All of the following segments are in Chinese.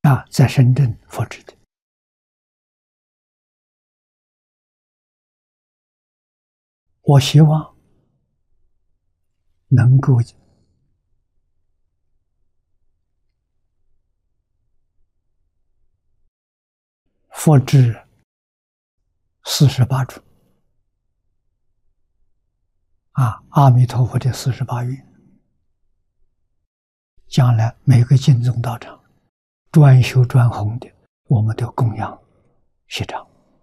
在深圳佛制的。我希望能够复制48主阿弥陀佛的48愿，将来每个净宗道场专修专弘的，我们都供养锡章。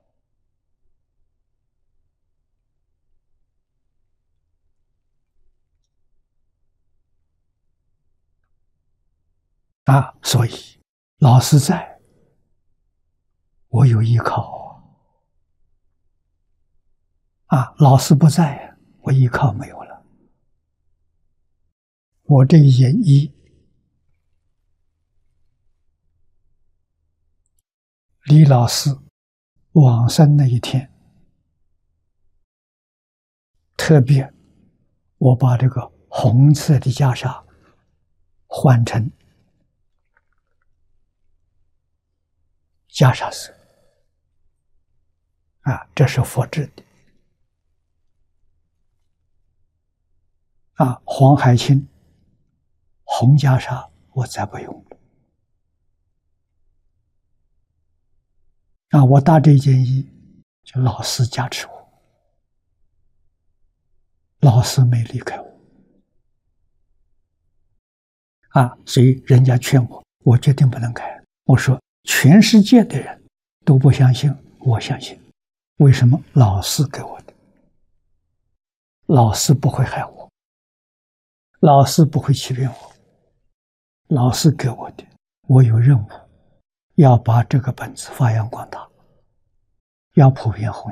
所以老师在，我有依靠老师不在，我依靠没有了。我这一件衣，李老师往生那一天，特别我把这个红色的袈裟换成袈裟色这是佛制的黄海清红袈裟我再不用了我搭这件衣就老师加持我，老师没离开我所以人家劝我，我决定不能改。我说全世界的人都不相信，我相信。为什么？老师给我的，老师不会害我，老师不会欺骗我，老师给我的，我有任务要把这个本子发扬光大，要普遍弘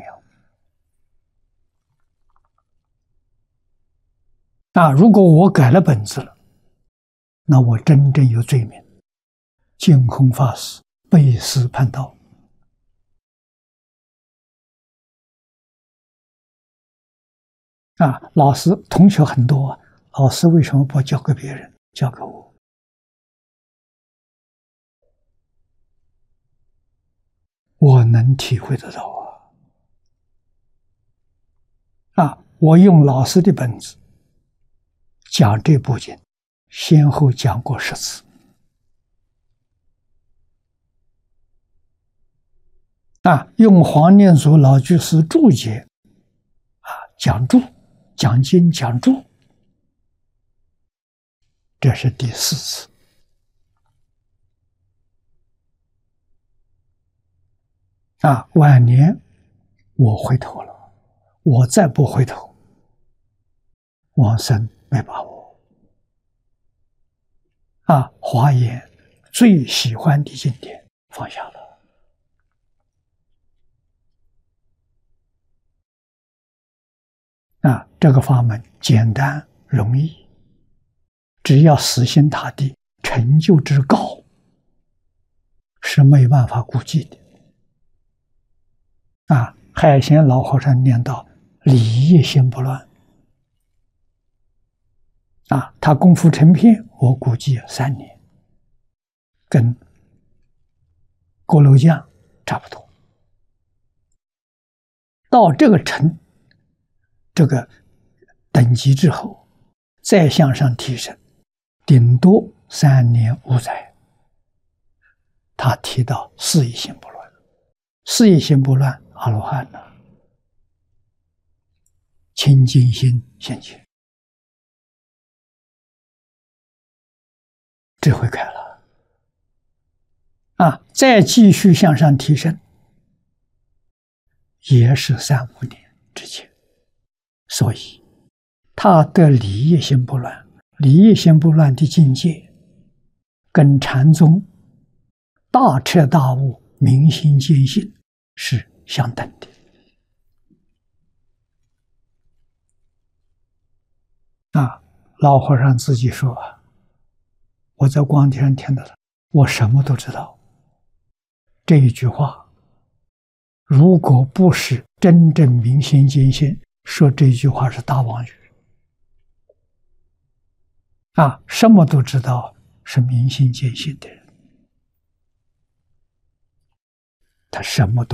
扬如果我改了本子了，那我真正有罪名，净空法师背师叛道老师同学很多老师为什么不交给别人，交给我？我能体会得到我用老师的本子讲这部经，先后讲过10次用黄念祖老居士注解讲注讲经讲注，这是第4次晚年我回头了，我再不回头，往生没把握华严最喜欢的经典放下了这个法门简单容易，只要死心塌地，成就之高是没办法估计的海贤老和尚念到理业心不乱他功夫成片，我估计3年，跟锅炉匠差不多。到这个等级之后，再向上提升，顶多3年5载。他提到事业心不乱，事业心不乱，阿罗汉了，清净心现前。智慧开了再继续向上提升，也是3、5年之前。所以他的理业心不乱，理业心不乱的境界跟禅宗大彻大悟明心见性是相等的老和尚自己说我在光天上听到了，我什么都知道。这一句话，如果不是真正明心见性，说这句话是大妄语什么都知道是明心见性的人他什么都。